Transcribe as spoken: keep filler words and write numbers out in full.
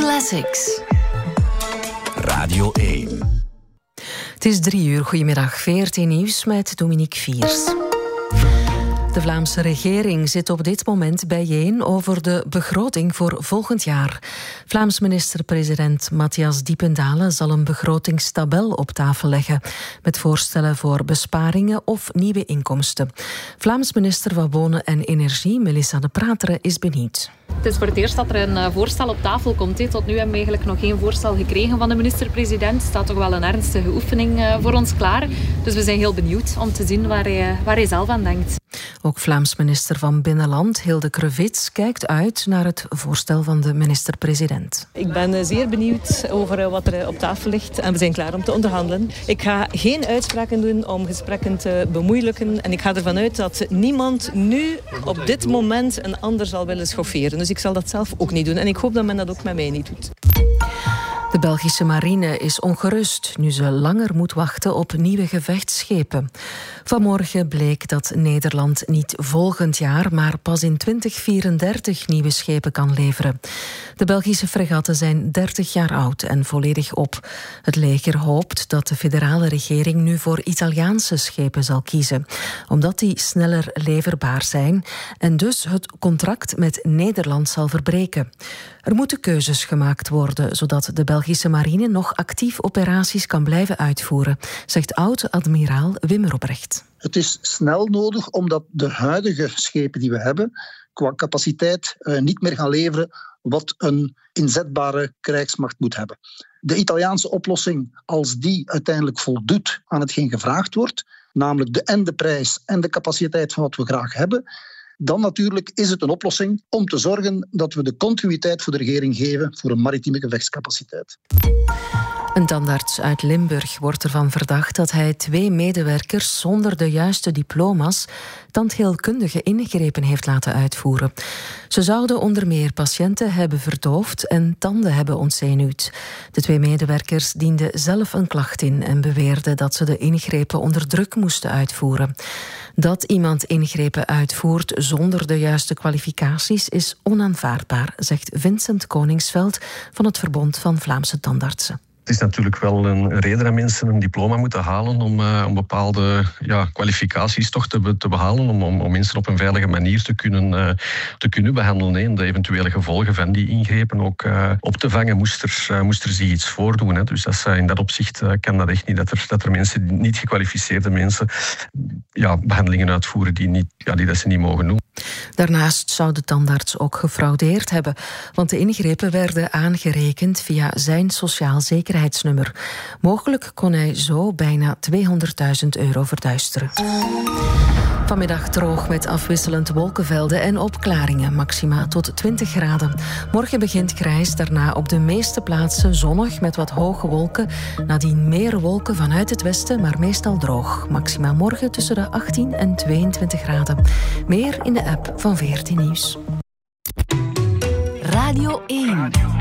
Classics. Radio één. Het is drie uur. Goedemiddag. V R T Nieuws met Dominique Viers. De Vlaamse regering zit op dit moment bijeen over de begroting voor volgend jaar. Vlaams minister-president Matthias Diependalen zal een begrotingstabel op tafel leggen met voorstellen voor besparingen of nieuwe inkomsten. Vlaams minister van Wonen en Energie, Melissa De Prateren, is benieuwd. Het is voor het eerst dat er een voorstel op tafel komt. Tot nu hebben we eigenlijk nog geen voorstel gekregen van de minister-president. Er staat toch wel een ernstige oefening voor ons klaar. Dus we zijn heel benieuwd om te zien waar hij, waar hij zelf aan denkt. Ook Vlaams minister van Binnenland, Hilde Krevits, kijkt uit naar het voorstel van de minister-president. Ik ben zeer benieuwd over wat er op tafel ligt en we zijn klaar om te onderhandelen. Ik ga geen uitspraken doen om gesprekken te bemoeilijken en ik ga ervan uit dat niemand nu op dit moment een ander zal willen schofferen. Dus ik zal dat zelf ook niet doen en ik hoop dat men dat ook met mij niet doet. De Belgische marine is ongerust nu ze langer moet wachten op nieuwe gevechtsschepen. Vanmorgen bleek dat Nederland niet volgend jaar, maar pas in twintig vierendertig nieuwe schepen kan leveren. De Belgische fregatten zijn dertig jaar oud en volledig op. Het leger hoopt dat de federale regering nu voor Italiaanse schepen zal kiezen, omdat die sneller leverbaar zijn en dus het contract met Nederland zal verbreken. Er moeten keuzes gemaakt worden, zodat de Belgische marine nog actief operaties kan blijven uitvoeren, zegt oud-admiraal Wim Robrecht. Het is snel nodig omdat de huidige schepen die we hebben qua capaciteit uh, niet meer gaan leveren wat een inzetbare krijgsmacht moet hebben. De Italiaanse oplossing, als die uiteindelijk voldoet aan hetgeen gevraagd wordt, namelijk de en de prijs en de capaciteit van wat we graag hebben, dan natuurlijk is het een oplossing om te zorgen dat we de continuïteit voor de regering geven voor een maritieme gevechtscapaciteit. Een tandarts uit Limburg wordt ervan verdacht dat hij twee medewerkers zonder de juiste diploma's tandheelkundige ingrepen heeft laten uitvoeren. Ze zouden onder meer patiënten hebben verdoofd en tanden hebben ontzenuwd. De twee medewerkers dienden zelf een klacht in en beweerden dat ze de ingrepen onder druk moesten uitvoeren. Dat iemand ingrepen uitvoert zonder de juiste kwalificaties is onaanvaardbaar, zegt Vincent Koningsveld van het Verbond van Vlaamse Tandartsen. Het is natuurlijk wel een reden dat mensen een diploma moeten halen om, uh, om bepaalde ja, kwalificaties toch te, te behalen, om, om, om mensen op een veilige manier te kunnen, uh, te kunnen behandelen. Hè, en de eventuele gevolgen van die ingrepen ook uh, op te vangen, moest er, uh, moest er zich iets voordoen. Hè. Dus dat is, uh, in dat opzicht uh, kan dat echt niet, dat er, dat er mensen, niet gekwalificeerde mensen ja, behandelingen uitvoeren die, niet, ja, die dat ze niet mogen doen. Daarnaast zou de tandarts ook gefraudeerd hebben, want de ingrepen werden aangerekend via zijn sociaal zekerheidsnummer. Mogelijk kon hij zo bijna tweehonderdduizend euro verduisteren. Vanmiddag droog met afwisselend wolkenvelden en opklaringen, maxima tot twintig graden. Morgen begint grijs, daarna op de meeste plaatsen zonnig met wat hoge wolken. Nadien meer wolken vanuit het westen, maar meestal droog. Maxima morgen tussen de achttien en tweeëntwintig graden. Meer in de app van V R T Nieuws. Radio één.